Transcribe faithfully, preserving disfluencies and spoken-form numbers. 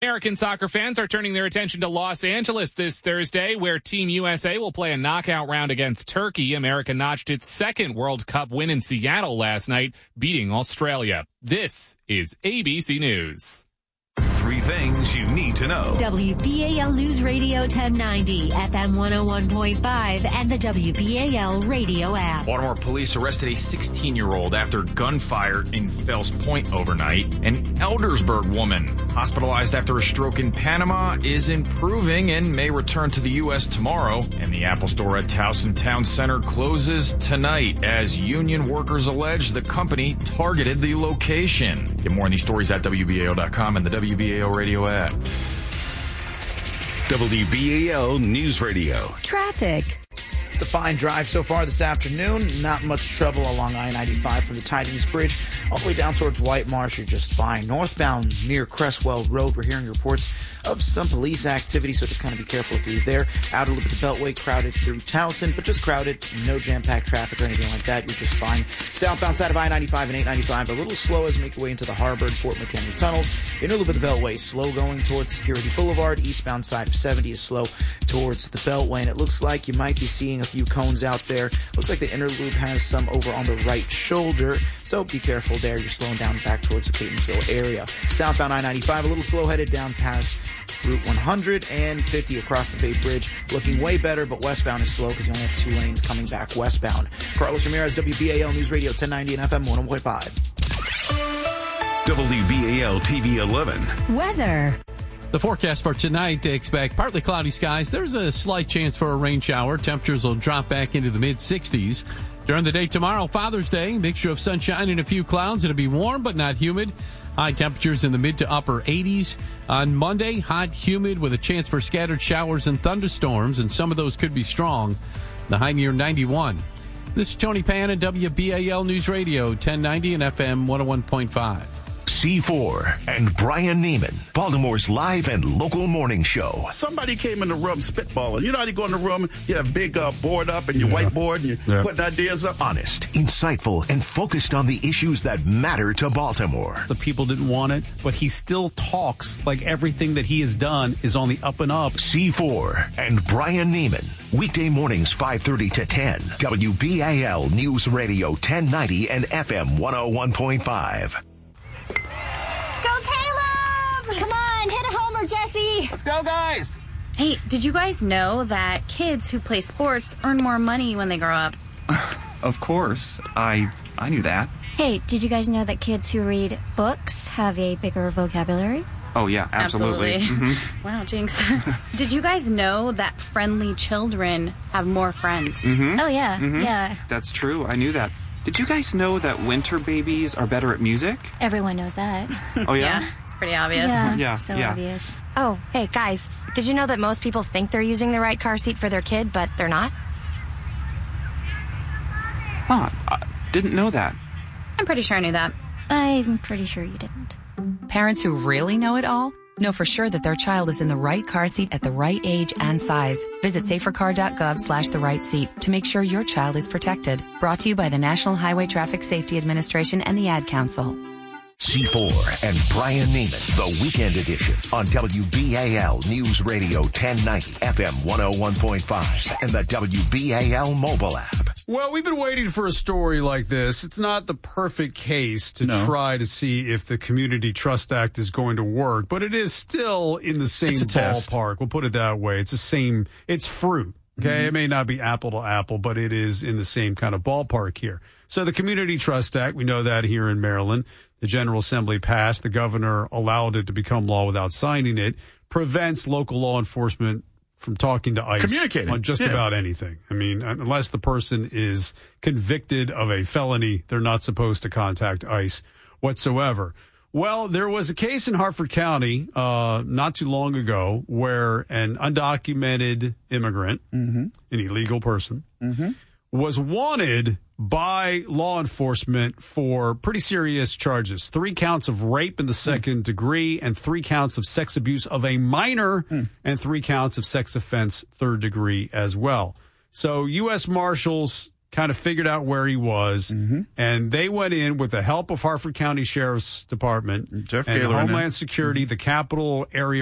American soccer fans are turning their attention to Los Angeles this Thursday, where Team U S A will play a knockout round against Turkey. America notched its second World Cup win in Seattle last night, beating Australia. This is A B C News. Three things you need to know. W B A L News Radio ten ninety, F M one oh one point five, and the W B A L radio app. Baltimore police arrested a sixteen-year-old after gunfire in Fells Point overnight. An Eldersburg woman hospitalized after a stroke in Panama is improving and may return to the U S tomorrow. And the Apple store at Towson Town Center closes tonight as union workers allege the company targeted the location. Get more on these stories at W B A L dot com and the W B A L radio app. W B A L News Radio. Traffic. It's a fine drive so far this afternoon. Not much trouble along I ninety-five from the Titans Bridge all the way down towards White Marsh. You're just fine. Northbound near Cresswell Road, we're hearing reports of some police activity, so just kind of be careful if you're there. Out a little bit of the Beltway, crowded through Towson, but just crowded. No jam-packed traffic or anything like that. You're just fine. Southbound side of I ninety-five and eight ninety-five, a little slow as you make your way into the Harbor and Fort McHenry tunnels. In a little bit of the Beltway, slow going towards Security Boulevard. Eastbound side of seventy is slow towards the Beltway, and it looks like you might be seeing a few cones out there. Looks like the inner loop has some over on the right shoulder, so be careful there. You're slowing down back towards the Catonsville area. Southbound I ninety-five, a little slow headed down past Route one hundred and fifty across the Bay Bridge. Looking way better, but westbound is slow because you only have two lanes coming back westbound. Carlos Ramirez, W B A L News Radio ten ninety and F M one oh one point five. W B A L T V eleven. Weather. The forecast for tonight, expect partly cloudy skies. There's a slight chance for a rain shower. Temperatures will drop back into the mid-sixties. During the day tomorrow, Father's Day, mixture of sunshine and a few clouds. It'll be warm but not humid. High temperatures in the mid to upper eighties. On Monday, hot, humid with a chance for scattered showers and thunderstorms, and some of those could be strong. The high near ninety-one. This is Tony Pan at W B A L News Radio, ten ninety and F M one oh one point five. C four and Brian Neiman, Baltimore's live and local morning show. Somebody came in the room spitballing. You know how you go in the room, you have a big uh, board up and your yeah. whiteboard and you're yeah. putting ideas up? Honest, insightful, and focused on the issues that matter to Baltimore. The people didn't want it, but he still talks like everything that he has done is on the up and up. C four and Brian Neiman, weekday mornings five thirty to ten. W B A L News Radio ten ninety and F M one oh one point five. Come on, hit a homer, Jesse. Let's go, guys. Hey, did you guys know that kids who play sports earn more money when they grow up? Of course. I I knew that. Hey, did you guys know that kids who read books have a bigger vocabulary? Oh, yeah, absolutely. absolutely. Mm-hmm. Wow, Jinx. Did you guys know that friendly children have more friends? Mm-hmm. Oh, yeah, mm-hmm. yeah. That's true. I knew that. Did you guys know that winter babies are better at music? Everyone knows that. Oh, yeah? Yeah. Pretty obvious. Yeah, yeah so yeah. obvious. Oh, hey, guys, did you know that most people think they're using the right car seat for their kid, but they're not? Huh, I didn't know that. I'm pretty sure I knew that. I'm pretty sure you didn't. Parents who really know it all know for sure that their child is in the right car seat at the right age and size. Visit safercar.gov slash the right seat to make sure your child is protected. Brought to you by the National Highway Traffic Safety Administration and the Ad Council. C four and Brian Neiman, the weekend edition on W B A L News Radio ten ninety, F M one oh one point five, and the W B A L mobile app. Well, we've been waiting for a story like this. It's not the perfect case to no. try to see if the Community Trust Act is going to work, but it is still in the same ballpark. We'll put it that way. It's the same, it's fruit. Okay, mm-hmm. It may not be apple to apple, but it is in the same kind of ballpark here. So the Community Trust Act, we know that here in Maryland. The General Assembly passed. The governor allowed it to become law without signing it. Prevents local law enforcement from talking to ICE on just yeah. about anything. I mean, unless the person is convicted of a felony, they're not supposed to contact ICE whatsoever. Well, there was a case in Harford County uh, not too long ago where an undocumented immigrant, mm-hmm. an illegal person, mm-hmm. was wanted by law enforcement for pretty serious charges. Three counts of rape in the second mm. degree and three counts of sex abuse of a minor mm. and three counts of sex offense third degree as well. So U S Marshals kind of figured out where he was, mm-hmm. and they went in with the help of Harford County Sheriff's Department Jeff and Gaylor Homeland Security, mm-hmm. the Capital Area